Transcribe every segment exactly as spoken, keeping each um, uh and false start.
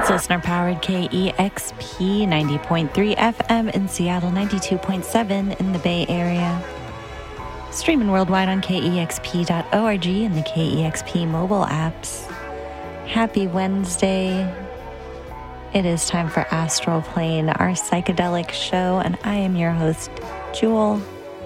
It's listener-powered K E X P ninety point three F M in Seattle, ninety-two point seven in the Bay Area. Streaming worldwide on K E X P dot org and the K E X P mobile apps. Happy Wednesday. It is time for Astral Plane, our psychedelic show, and I am your host, Jewel.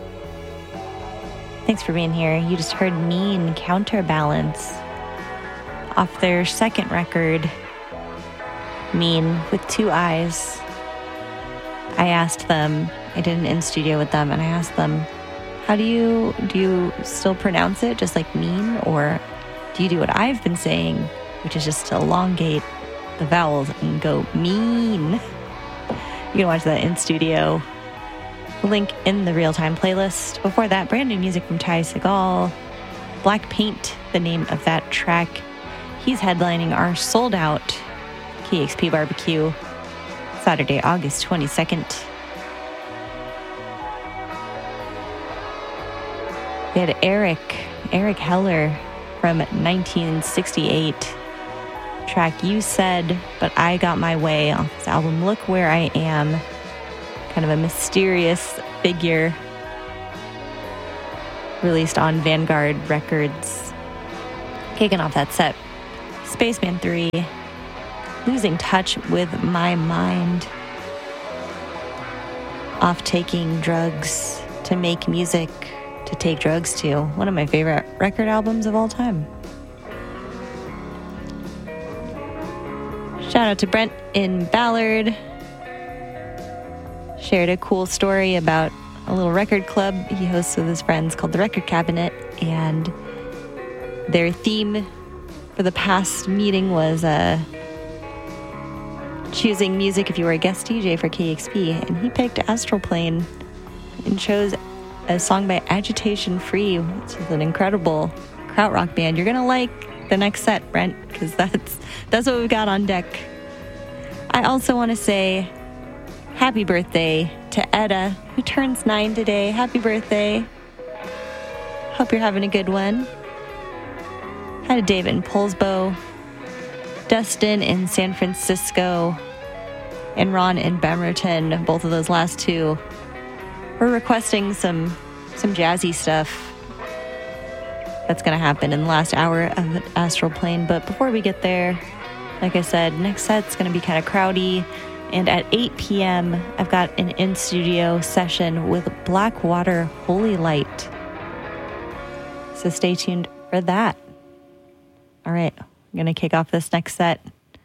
Thanks for being here. You just heard Mean Counterbalance off their second record, Mean with Two Eyes. I asked them, I did an in-studio with them, and I asked them, how do you, do you still pronounce it just like mean, or do you do what I've been saying, which is just to elongate the vowels and go mean? You can watch that in-studio. Link in the real-time playlist. Before that, brand new music from Ty Segall. Black Paint, the name of that track. He's headlining our sold-out K E X P Barbecue Saturday, August twenty-second. We had Eric, Eric Heller from nineteen sixty-eight. Track You Said, But I Got My Way off his album Look Where I Am. Kind of a mysterious figure released on Vanguard Records. Kicking off that set, Spaceman three, Losing Touch with My Mind. Off Taking Drugs to Make Music to Take Drugs to. One of my favorite record albums of all time. Shout out to Brent in Ballard. Shared a cool story about a little record club he hosts with his friends called The Record Cabinet, and their theme for the past meeting was uh, choosing music if you were a guest D J for K E X P, and he picked Astral Plane and chose a song by Agitation Free, which is an incredible krautrock band. You're gonna like the next set, Brent, because that's that's what we've got on deck. I also want to say happy birthday to Etta, who turns nine today. Happy birthday. Hope you're having a good one. Hi to David in Poulsbo, Dustin in San Francisco, and Ron in Bemerton. Both of those last two were requesting some some jazzy stuff. That's going to happen in the last hour of Astral Plane. But before we get there, like I said, next set's going to be kind of crowdy. And at eight p.m., I've got an in-studio session with Blackwater Holy Light. So stay tuned for that. All right, I'm going to kick off this next set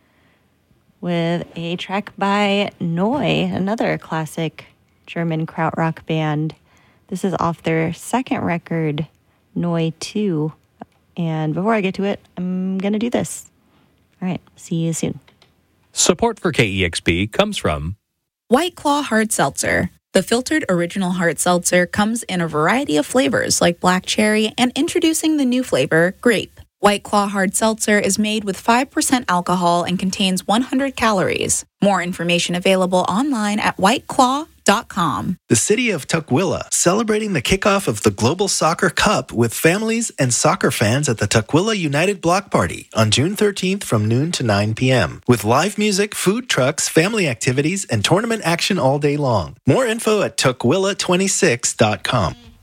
with a track by Neu, another classic German krautrock band. This is off their second record, Neu two. And before I get to it, I'm going to do this. All right, see you soon. Support for K E X P comes from White Claw Hard Seltzer. The filtered original hard seltzer comes in a variety of flavors like black cherry and introducing the new flavor, grape. White Claw Hard Seltzer is made with five percent alcohol and contains one hundred calories. More information available online at white claw dot com. The city of Tukwila celebrating the kickoff of the Global Soccer Cup with families and soccer fans at the Tukwila United Block Party on June thirteenth from noon to nine p.m. with live music, food trucks, family activities, and tournament action all day long. More info at tukwila twenty-six dot com.